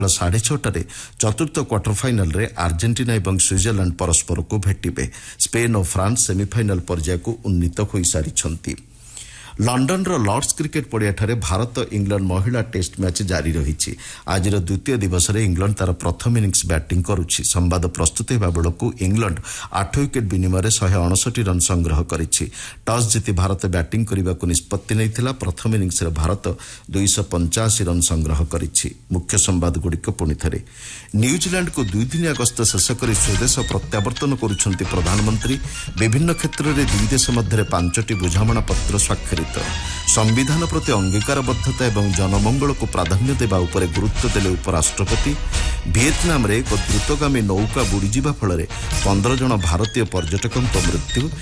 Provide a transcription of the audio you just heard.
6:30 ଚତୁର୍ଥ କ୍ୱାର୍ଟର ଫାଇନାଲରେ ଆର୍ଜେଣ୍ଟିନା ଏବଂ ସ୍ୱିଜରଲ୍ୟାଣ୍ଡ ପରସ୍ପରକୁ ଭେଟିବେ। ସ୍ପେନ୍ ଓ ଫ୍ରାନ୍ସ ସେମିଫାଇନାଲ ପର୍ଯ୍ୟାୟକୁ ଉନ୍ନୀତ ହୋଇସାରିଛନ୍ତି। ଲଣ୍ଡନର ଲର୍ଡସ କ୍ରିକେଟ ପଡ଼ିଆଠାରେ ଭାରତ ଇଂଲଣ୍ଡ ମହିଳା ଟେଷ୍ଟ ମ୍ୟାଚ୍ ଜାରି ରହିଛି। ଆଜିର ଦ୍ୱିତୀୟ ଦିବସରେ ଇଂଲଣ୍ଡ ତାର ପ୍ରଥମ ଇନିଂସ ବ୍ୟାଟିଂ କରୁଛି। ସମ୍ବାଦ ପ୍ରସ୍ତୁତ ହେବା ବେଳକୁ ଇଂଲଣ୍ଡ 8 ୱିକେଟ୍ ବିନିମୟରେ 159 ରନ୍ ସଂଗ୍ରହ କରିଛି। ଟସ୍ ଜିତି ଭାରତ ବ୍ୟାଟିଂ କରିବାକୁ ନିଷ୍ପତ୍ତି ନେଇଥିଲା। ପ୍ରଥମ ଇନିଂସରେ ଭାରତ 285 ରନ୍ ସଂଗ୍ରହ କରିଛି। ମୁଖ୍ୟ ସମ୍ବାଦଗୁଡ଼ିକ ପୁଣିଥରେ। ନ୍ୟୁଜିଲ୍ୟାଣ୍ଡକୁ 2 ଦିନିଆ ଗସ୍ତ ଶେଷ କରି ସ୍ୱଦେଶ ପ୍ରତ୍ୟାବର୍ତ୍ତନ କରୁଛନ୍ତି ପ୍ରଧାନମନ୍ତ୍ରୀ। ବିଭିନ୍ନ କ୍ଷେତ୍ରରେ ଦୁଇ ଦେଶ ମଧ୍ୟରେ 5ଟି ବୁଝାମଣା ପତ୍ର ସ୍ୱାକ୍ଷରିତ। ସମ୍ବିଧାନ ପ୍ରତି ଅଙ୍ଗୀକାରବଦ୍ଧତା ଏବଂ ଜନମଙ୍ଗଳକୁ ପ୍ରାଧାନ୍ୟ ଦେବା ଉପରେ ଗୁରୁତ୍ୱ ଦେଲେ ଉପରାଷ୍ଟ୍ରପତି। ଭିଏତନାମରେ ଏକ ଦ୍ରୁତଗାମୀ ନୌକା ବୁଡ଼ିଯିବା ଫଳରେ 15 ଜଣ ଭାରତୀୟ ପର୍ଯ୍ୟଟକଙ୍କ ମୃତ୍ୟୁ।